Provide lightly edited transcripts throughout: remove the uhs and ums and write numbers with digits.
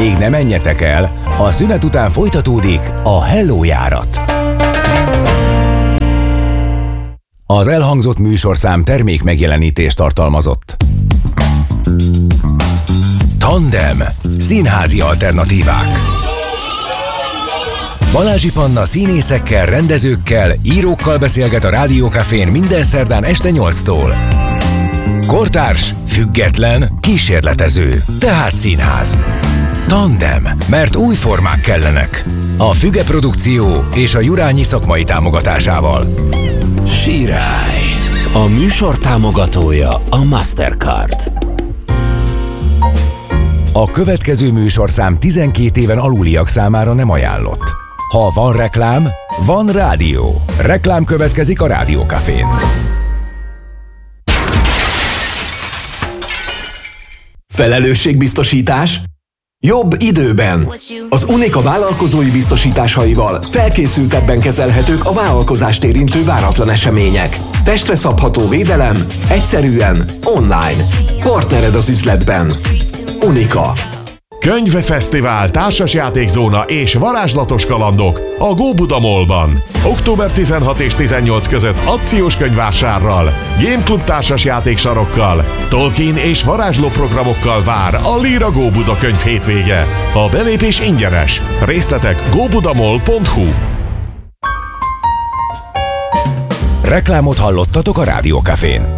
Még ne menjetek el, a szünet után folytatódik a Hello járat. Az elhangzott műsorszám termék megjelenítést tartalmazott. Tandem. Színházi alternatívák. Balázsi Panna színészekkel, rendezőkkel, írókkal beszélget a Rádió Cafén minden szerdán este 8-tól. Kortárs, független, kísérletező, tehát színház. Tandem, mert új formák kellenek. A Füge Produkció és a Jurányi szakmai támogatásával. Sirály. A műsor támogatója a Mastercard. A következő műsorszám 12 éven aluliak számára nem ajánlott. Ha van reklám, van rádió. Reklám következik a Rádió Cafén. Felelősségbiztosítás jobb időben. Az Unica vállalkozói biztosításaival felkészültebben kezelhetők a vállalkozást érintő váratlan események. Testre szabható védelem, egyszerűen, online. Partnered az üzletben. Unica. Könyvfesztivál, társasjátékzóna és varázslatos kalandok a Góbuda Mallban. Október 16 és 18 között akciós könyvvásárral, Game Club társasjátéksarokkal, Tolkien és varázsló programokkal vár a Líra Góbuda könyv hétvége. A belépés ingyenes. Részletek gobudamall.hu. Reklámot hallottatok a Rádió Cafén.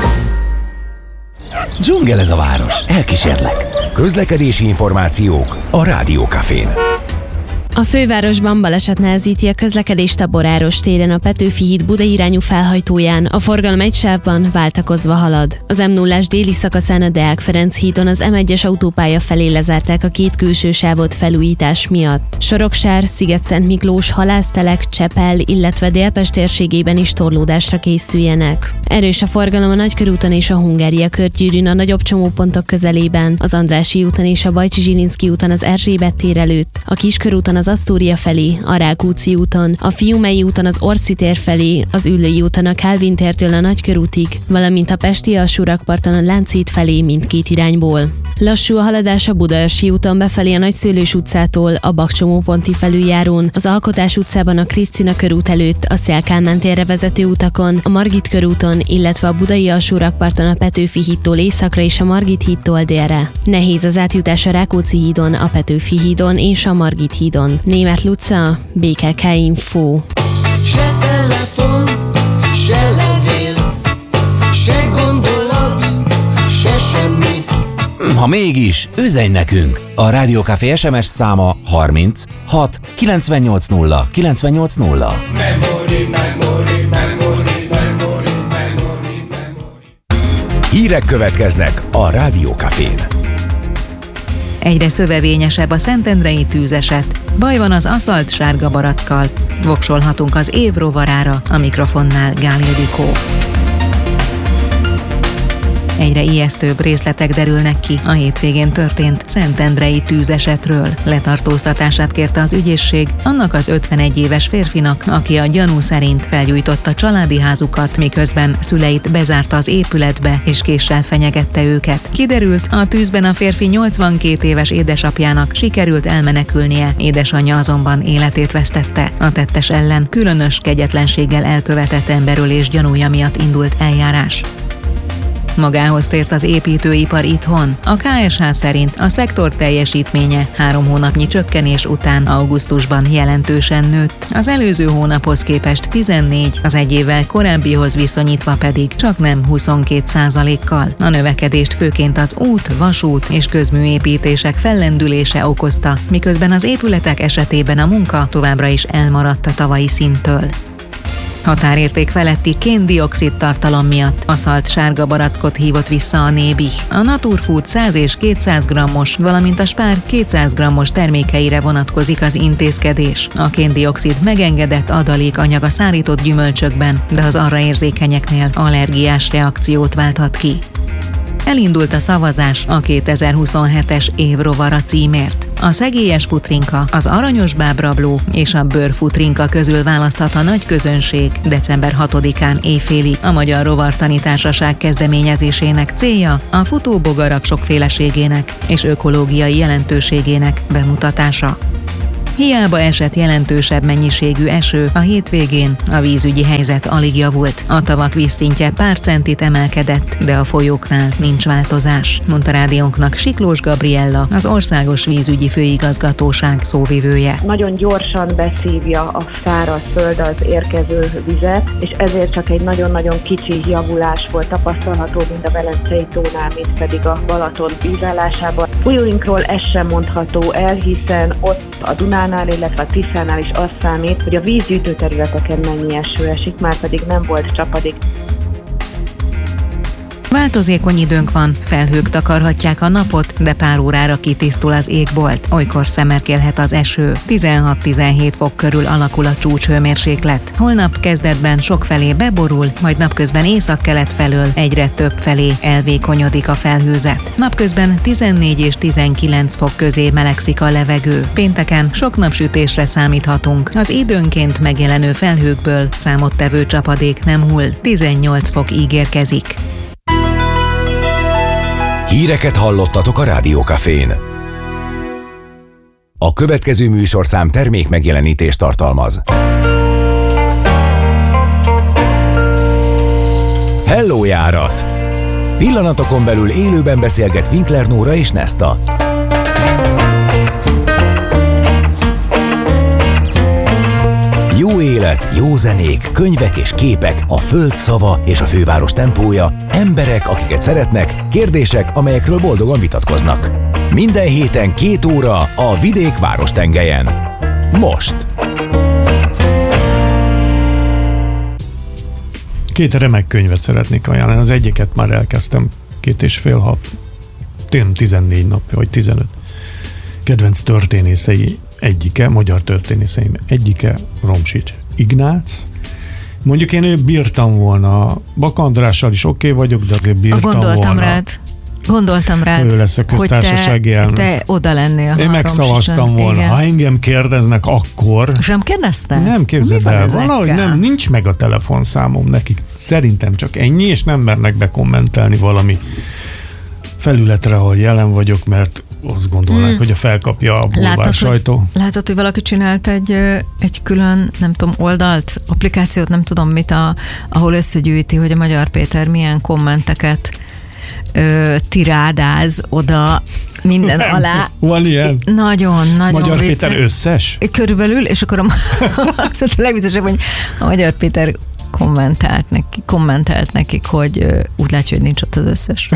Dzsungel ez a város, elkísérlek. Közlekedési információk a Rádió Cafén. A fővárosban baleset nehezíti a közlekedést a Boráros téren a Petőfi híd Buda irányú felhajtóján, a forgalom egy sávban váltakozva halad. Az M0-ás déli szakaszán a Deák Ferenc hídon az M1-es autópálya felé lezárták a két külső sávot felújítás miatt. Soroksár, Sziget-Szent-Miklós, Halásztelek, Csepel, illetve Délpest térségében is torlódásra készüljenek. Erős a forgalom a Nagykörúton és a Hungária körgyűrűn a nagyobb csomópontok közelében, az Andrássy úton és a Bajcsy-Zsilinszky úton az Erzsébet tér előtt, a Kiskörúton az Asztória felé, a Rákóczi úton, a Fiumei úton az Orci tér felé, az Üllői úton a Kálvin tértől a Nagykörútig, valamint a Pesti alsórakparton a Lánchíd felé mindkét irányból. Lassú a haladás a Budaörsi úton befelé a Nagyszőlős utcától, a Bakcsomóponti felüljárón, az Alkotás utcában a Krisztina körút előtt, a Széll Kálmán térre vezető utakon, a Margit körúton, illetve a Budai alsórakparton a Petőfi hídtól északra és a Margit hídtól délre. Nehéz az átjutás a Rákóczi hídon, a Petőfi hídon és a Margit hídon. Németh Luca, BKK Info. Se telefon, se levél, se gondolat, se semmi. Ha mégis, üzenj nekünk! A Rádió Café SMS száma 30 6 980 980. Hírek következnek a Rádió Cafén. Egyre szövevényesebb a szentendrei tűzeset. Baj van az aszalt sárga barackkal. Voksolhatunk az év rovarára, a mikrofonnál Gál Ildikó. Egyre ijesztőbb részletek derülnek ki a hétvégén történt szentendrei tűzesetről. Letartóztatását kérte az ügyészség annak az 51 éves férfinak, aki a gyanú szerint felgyújtotta családi házukat, miközben szüleit bezárta az épületbe és késsel fenyegette őket. Kiderült, a tűzben a férfi 82 éves édesapjának sikerült elmenekülnie, édesanyja azonban életét vesztette. A tettes ellen különös kegyetlenséggel elkövetett emberölés gyanúja miatt indult eljárás. Magához tért az építőipar itthon. A KSH szerint a szektor teljesítménye 3 hónapnyi csökkenés után augusztusban jelentősen nőtt. Az előző hónaphoz képest 14, az egy évvel korábbihoz viszonyítva pedig csaknem 22%-kal. A növekedést főként az út, vasút és közműépítések fellendülése okozta, miközben az épületek esetében a munka továbbra is elmaradt a tavalyi szinttől. Határérték feletti kén-dioxid tartalom miatt aszalt sárga barackot hívott vissza a Nébih. A Naturfood 100 és 200 grammos, valamint a Spár 200 grammos termékeire vonatkozik az intézkedés. A kén-dioxid megengedett adalékanyag a szárított gyümölcsökben, de az arra érzékenyeknél allergiás reakciót válthat ki. Elindult a szavazás a 2027-es évrovara címért. A szegélyes futrinka, az aranyos bábrabló és a bőrfutrinka közül választhat a nagy közönség december 6-án éjfélig. A Magyar Rovartani Társaság kezdeményezésének célja a futóbogarak sokféleségének és ökológiai jelentőségének bemutatása. Hiába esett jelentősebb mennyiségű eső, a hétvégén a vízügyi helyzet alig javult. A tavak vízszintje pár centit emelkedett, de a folyóknál nincs változás, mondta rádiónknak Siklós Gabriella, az Országos Vízügyi Főigazgatóság szóvivője. Nagyon gyorsan beszívja a szárazföld az érkező vizet, és ezért csak egy nagyon-nagyon kicsi javulás volt tapasztalható, mind a Velencei tónál, mind pedig a Balaton vízállásában. Folyóinkról ez sem mondható el, hiszen ott a Dunánál, illetve a Tiszánál is az számít, hogy a vízgyűjtő területeken mennyi eső esik, már pedig nem volt csapadék. Változékony időnk van, felhők takarhatják a napot, de pár órára kitisztul az égbolt. Olykor szemerkélhet az eső. 16-17 fok körül alakul a csúcshőmérséklet. Holnap kezdetben sokfelé beborul, majd napközben északkelet felől egyre több felé elvékonyodik a felhőzet. Napközben 14 és 19 fok közé melegszik a levegő. Pénteken sok napsütésre számíthatunk. Az időnként megjelenő felhőkből számottevő csapadék nem hull. 18 fok ígérkezik. Híreket hallottatok a Rádió Cafén. A következő műsorszám termék megjelenítést tartalmaz. Hello járat! Pillanatokon belül élőben beszélget Winkler Nóra és Nesta. Jó élet, jó zenék, könyvek és képek, a föld szava és a főváros tempója, emberek, akiket szeretnek, kérdések, amelyekről boldogan vitatkoznak. Minden héten 2 óra a Vidék Várostengelyen. Most! 2 remek könyvet szeretnék ajánlani. Az egyiket már elkezdtem 2,5 14 nap, vagy 15. Kedvenc történészei egyike, magyar történészeim egyike, Romsics Ignác. Mondjuk én bírtam volna, Baka Andrással is oké vagyok, de azért bírtam Gondoltam rád, ő lesz a köztársasági elnök. Te oda lennél. Én megszavaztam volna. Igen. Ha engem kérdeznek, akkor... Sem kérdezte? Nem, képzeld el. Valahogy nem, nincs meg a telefonszámom nekik. Szerintem csak ennyi, és nem mernek bekommentelni valami felületre, ahol jelen vagyok, mert azt gondolnák, hogy a felkapja a bulvár sajtó. Látod, hogy valaki csinált egy külön, nem tudom, oldalt, applikációt, nem tudom mit, ahol összegyűjti, hogy a Magyar Péter milyen kommenteket tirádáz oda minden alá. Van ilyen? Nagyon Magyar vicces. Péter összes? Körülbelül, és akkor az a legbiztosabb, hogy a Magyar Péter kommentált nekik, hogy úgy látja, hogy nincs ott az összes.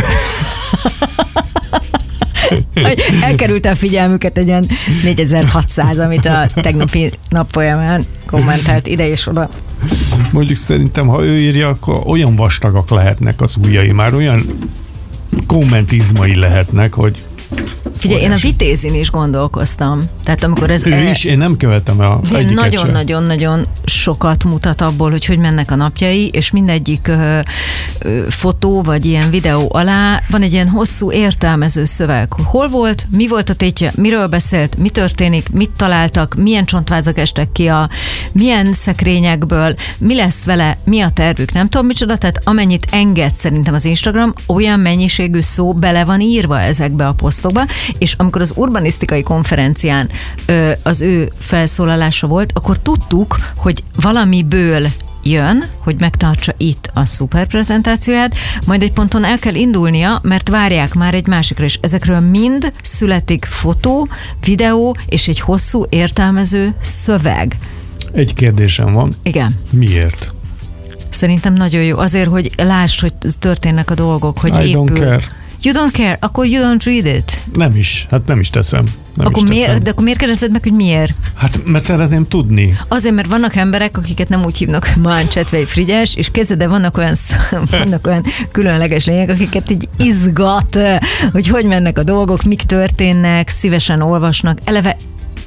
Elkerülte a figyelmüket egy olyan 4600, amit a tegnapi nap folyamán kommentált ide és oda. Mondjuk szerintem, ha ő írja, akkor olyan vastagak lehetnek az ujjai, már olyan kommentizmai lehetnek, hogy... Figyelj, én a Vitézin is gondolkoztam. Tehát amikor ez... Ő is, én nem követem a egyiket nagyon-nagyon sokat mutat abból, hogy mennek a napjai, és mindegyik fotó, vagy ilyen videó alá van egy ilyen hosszú értelmező szöveg. Hol volt, mi volt a tétje, miről beszélt, mi történik, mit találtak, milyen csontvázak estek ki, milyen szekrényekből, mi lesz vele, mi a tervük, nem tudom micsoda, tehát amennyit enged szerintem az Instagram, olyan mennyiségű szó bele van írva ezekbe a posztokba, és amikor az urbanisztikai konferencián az ő felszólalása volt, akkor tudtuk, hogy valamiből jön, hogy megtartsa itt a szuper prezentációját, majd egy ponton el kell indulnia, mert várják már egy másikra, és ezekről mind születik fotó, videó és egy hosszú értelmező szöveg. Egy kérdésem van. Igen. Miért? Szerintem nagyon jó. Azért, hogy lásd, hogy történnek a dolgok, hogy I épül. Don't care. You don't care, akkor you don't read it. Nem is teszem. De akkor miért kérdezed meg, hogy miért? Hát, mert szeretném tudni. Azért, mert vannak emberek, akiket nem úgy hívnak, hogy Máncsetvei Frigyes, és de vannak olyan különleges lények, akiket így izgat, hogy mennek a dolgok, mik történnek, szívesen olvasnak. Eleve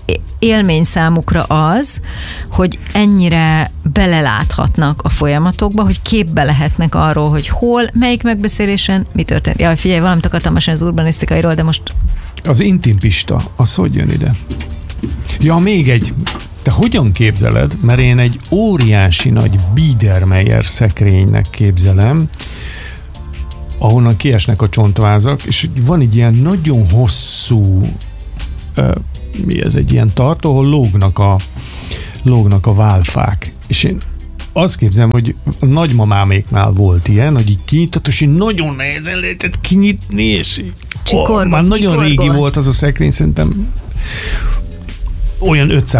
élmény számukra az, hogy ennyire beleláthatnak a folyamatokba, hogy képbe lehetnek arról, hogy hol, melyik megbeszélésen, mi történt. Jaj, figyelj, valamit akartam mesélni az urbanisztikairól, de most... Az intimpista, az hogy jön ide? Ja, még egy... Te hogyan képzeled? Mert én egy óriási nagy Biedermeier szekrénynek képzelem, ahonnan kiesnek a csontvázak, és van egy ilyen nagyon hosszú mi ez, egy ilyen tartó, ahol lógnak a válfák. És én azt képzelem, hogy a nagymamáméknál volt ilyen, hogy így kinyitott, és így nagyon nehezen lehetett kinyitni, és már nagyon régi volt az a szekrény, szerintem olyan 500